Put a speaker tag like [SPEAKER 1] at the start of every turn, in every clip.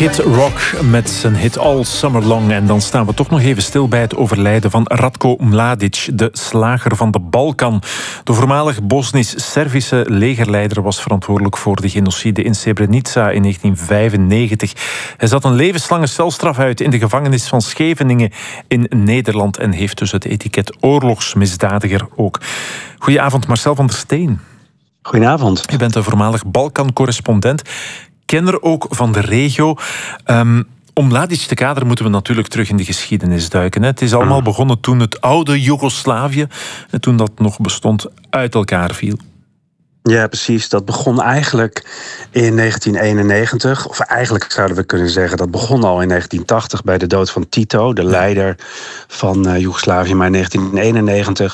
[SPEAKER 1] Kid Rock met zijn hit All Summer Long. En dan staan we toch nog even stil bij het overlijden van Ratko Mladic, de slager van de Balkan. De voormalig Bosnisch-Servische legerleider was verantwoordelijk voor de genocide in Srebrenica in 1995. Hij zat een levenslange celstraf uit in de gevangenis van Scheveningen in Nederland en heeft dus het etiket oorlogsmisdadiger ook. Goedenavond, Marcel van der Steen.
[SPEAKER 2] Goedenavond.
[SPEAKER 1] Je bent een voormalig Balkan-correspondent. Kenner ook van de regio. Om Mladic te kaderen moeten we natuurlijk terug in de geschiedenis duiken. Het is allemaal begonnen toen het oude Joegoslavië, toen dat nog bestond, uit elkaar viel.
[SPEAKER 2] Ja, precies. Dat begon eigenlijk in 1991. Of eigenlijk zouden we kunnen zeggen, dat begon al in 1980 bij de dood van Tito, de leider van Joegoslavië. Maar in 1991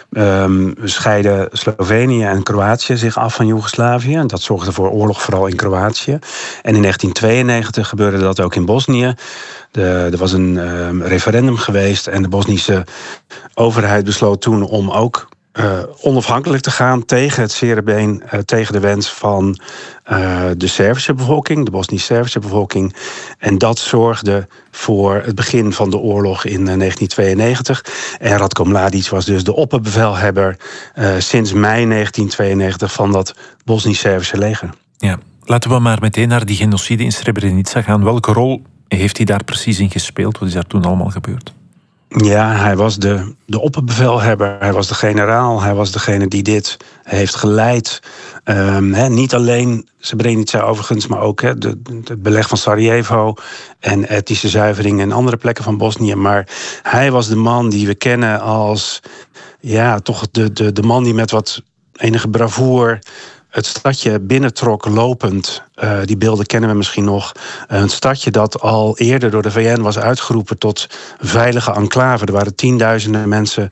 [SPEAKER 2] scheiden Slovenië en Kroatië zich af van Joegoslavië. En dat zorgde voor oorlog vooral in Kroatië. En in 1992 gebeurde dat ook in Bosnië. Er was een referendum geweest en de Bosnische overheid besloot toen om ook onafhankelijk te gaan tegen het zere been, tegen de wens van de Servische bevolking, de Bosnisch-Servische bevolking. En dat zorgde voor het begin van de oorlog in 1992. En Ratko Mladic was dus de opperbevelhebber sinds mei 1992 van dat Bosnisch-Servische leger.
[SPEAKER 1] Ja, laten we maar meteen naar die genocide in Srebrenica gaan. Welke rol heeft hij daar precies in gespeeld? Wat is daar toen allemaal gebeurd?
[SPEAKER 2] Ja, hij was de opperbevelhebber, hij was de generaal, hij was degene die dit heeft geleid. Niet alleen Srebrenica overigens, maar ook het beleg van Sarajevo en etnische zuivering en andere plekken van Bosnië. Maar hij was de man die we kennen als toch de man die met wat enige bravoure het stadje binnentrok lopend. Die beelden kennen we misschien nog. Een stadje dat al eerder door de VN was uitgeroepen tot veilige enclave. Er waren tienduizenden mensen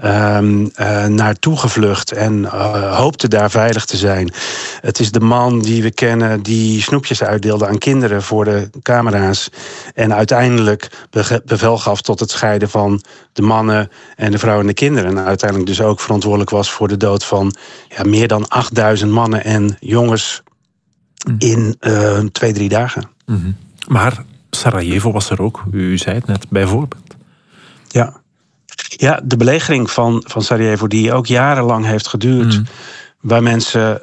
[SPEAKER 2] naartoe gevlucht en hoopten daar veilig te zijn. Het is de man die we kennen die snoepjes uitdeelde aan kinderen voor de camera's. En uiteindelijk bevel gaf tot het scheiden van de mannen en de vrouwen en de kinderen. En uiteindelijk dus ook verantwoordelijk was voor de dood van meer dan 8000 mannen en jongens in 2-3 dagen.
[SPEAKER 1] Mm-hmm. Maar Sarajevo was er ook, u zei het net, bijvoorbeeld.
[SPEAKER 2] Ja, de belegering van Sarajevo die ook jarenlang heeft geduurd. Waar mensen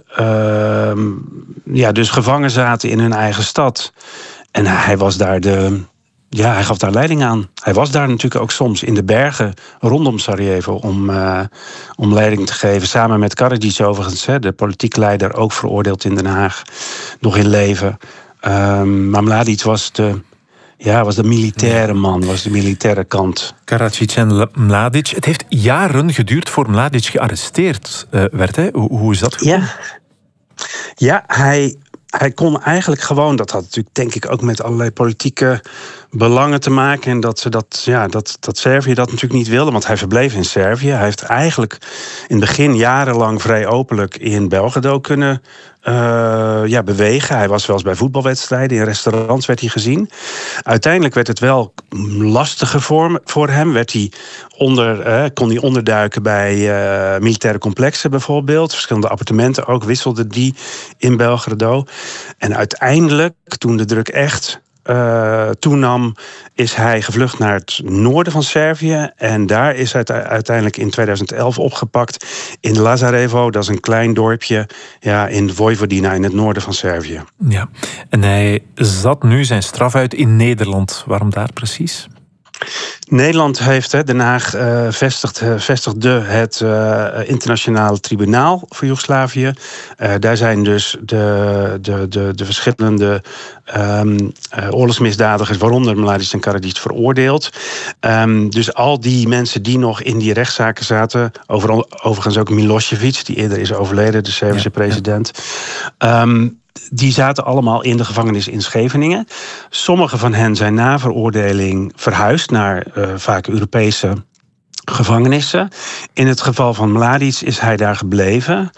[SPEAKER 2] dus gevangen zaten in hun eigen stad. En hij was daar hij gaf daar leiding aan. Hij was daar natuurlijk ook soms in de bergen rondom Sarajevo om leiding te geven. Samen met Karadzic overigens, de politiek leider, ook veroordeeld in Den Haag, nog in leven. Maar Mladic was de militaire man, was de militaire kant.
[SPEAKER 1] Karadzic en Mladic. Het heeft jaren geduurd voor Mladic gearresteerd werd. Hè? Hoe is dat gekomen?
[SPEAKER 2] Ja, hij kon eigenlijk gewoon, dat had natuurlijk denk ik ook met allerlei politieke belangen te maken. En dat Servië dat natuurlijk niet wilde, want hij verbleef in Servië. Hij heeft eigenlijk in het begin jarenlang vrij openlijk in Belgrado kunnen bewegen. Hij was wel eens bij voetbalwedstrijden, in restaurants werd hij gezien. Uiteindelijk werd het wel lastiger voor hem. Kon hij onderduiken bij militaire complexen bijvoorbeeld. Verschillende appartementen ook wisselden die in Belgrado. En uiteindelijk, toen de druk echt toenam, is hij gevlucht naar het noorden van Servië. En daar is hij uiteindelijk in 2011 opgepakt in Lazarevo. Dat is een klein dorpje in Vojvodina in het noorden van Servië. Ja,
[SPEAKER 1] en hij zat nu zijn straf uit in Nederland. Waarom daar precies?
[SPEAKER 2] Nederland heeft Den Haag vestigde het internationale tribunaal voor Joegoslavië. Daar zijn dus de verschillende oorlogsmisdadigers, waaronder Mladic en Karadzic, veroordeeld. Dus al die mensen die nog in die rechtszaken zaten, overigens ook Milosevic, die eerder is overleden, de Servische president. Die zaten allemaal in de gevangenis in Scheveningen. Sommige van hen zijn na veroordeling verhuisd naar vaak Europese gevangenissen. In het geval van Mladic is hij daar gebleven.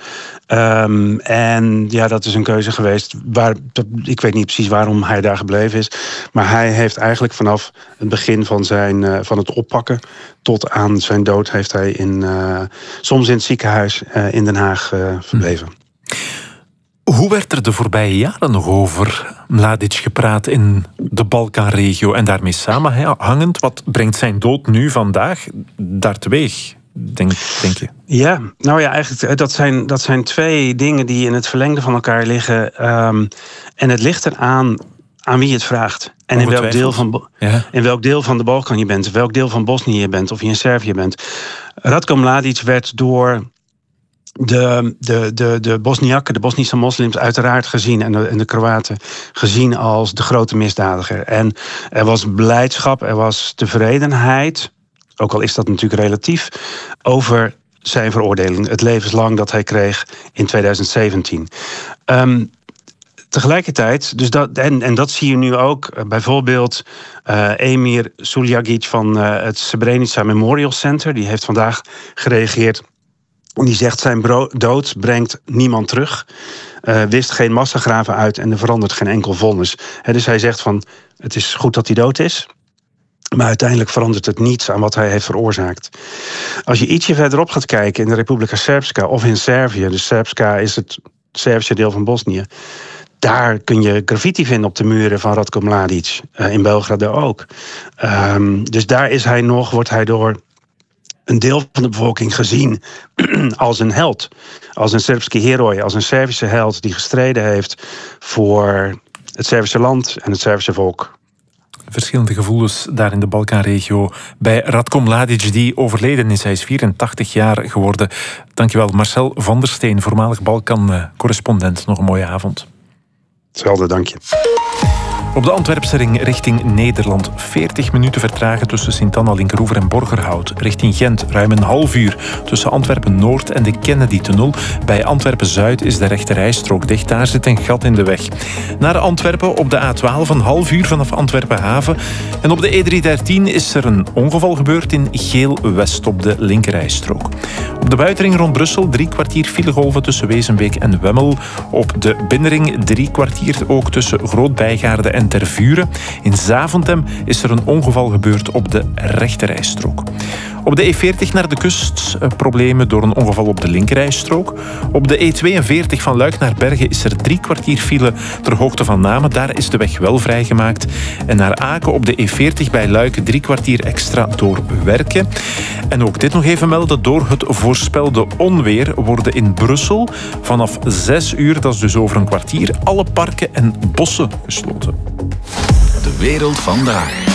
[SPEAKER 2] Dat is een keuze geweest. Ik weet niet precies waarom hij daar gebleven is. Maar hij heeft eigenlijk vanaf het begin van het oppakken tot aan zijn dood heeft hij soms in het ziekenhuis in Den Haag verbleven.
[SPEAKER 1] Hoe werd er de voorbije jaren nog over Mladic gepraat in de Balkanregio en daarmee samenhangend? Wat brengt zijn dood nu vandaag daar teweeg, denk je?
[SPEAKER 2] Ja, nou ja, eigenlijk dat zijn twee dingen die in het verlengde van elkaar liggen. En het ligt eraan aan wie je het vraagt. En in welk deel van de Balkan je bent, welk deel van Bosnië je bent, of je in Servië bent. Ratko Mladic werd door de Bosniakken, de Bosnische moslims uiteraard gezien en de Kroaten gezien als de grote misdadiger. En er was blijdschap, er was tevredenheid, ook al is dat natuurlijk relatief, over zijn veroordeling, het levenslang dat hij kreeg in 2017. Tegelijkertijd, dus dat zie je nu ook, bijvoorbeeld Emir Suljagic van het Srebrenica Memorial Center, die heeft vandaag gereageerd. Die zegt zijn dood brengt niemand terug, wist geen massagraven uit en er verandert geen enkel vonnis. Dus hij zegt van, het is goed dat hij dood is, maar uiteindelijk verandert het niets aan wat hij heeft veroorzaakt. Als je ietsje verderop gaat kijken in de Republika Srpska of in Servië, dus Srpska is het Servische deel van Bosnië, daar kun je graffiti vinden op de muren van Ratko Mladic. In Belgrado ook. Dus daar wordt hij door een deel van de bevolking gezien als een held. Als een Srpski heroi, als een Servische held die gestreden heeft voor het Servische land en het Servische volk.
[SPEAKER 1] Verschillende gevoelens daar in de Balkanregio bij Ratko Mladic, die overleden is. Hij is 84 jaar geworden. Dankjewel, Marcel van der Steen, voormalig Balkan-correspondent. Nog een mooie avond.
[SPEAKER 2] Hetzelfde, dank je.
[SPEAKER 1] Op de Antwerpse ring richting Nederland. 40 minuten vertragen tussen Sint-Anna, Linkeroever en Borgerhout. Richting Gent ruim een half uur tussen Antwerpen-Noord en de Kennedy-tunnel. Bij Antwerpen-Zuid is de rechterrijstrook dicht. Daar zit een gat in de weg. Naar Antwerpen op de A12 een half uur vanaf Antwerpen-Haven. En op de E313 is er een ongeval gebeurd in Geel-West op de linkerrijstrook. Op de buitenring rond Brussel 3 kwartier filegolven tussen Wezenbeek en Wemmel. Op de binnenring 3 kwartier ook tussen Groot-Bijgaarde en Tervuren. In Zaventem is er een ongeval gebeurd op de rechterrijstrook. Op de E40 naar de kust problemen door een ongeval op de linkerrijstrook. Op de E42 van Luik naar Bergen is er 3 kwartier file ter hoogte van Namen. Daar is de weg wel vrijgemaakt. En naar Aken op de E40 bij Luik 3 kwartier extra door Werken. En ook dit nog even melden. Door het voorspelde onweer worden in Brussel vanaf 6 uur, dat is dus over een kwartier, alle parken en bossen gesloten.
[SPEAKER 3] De wereld vandaag.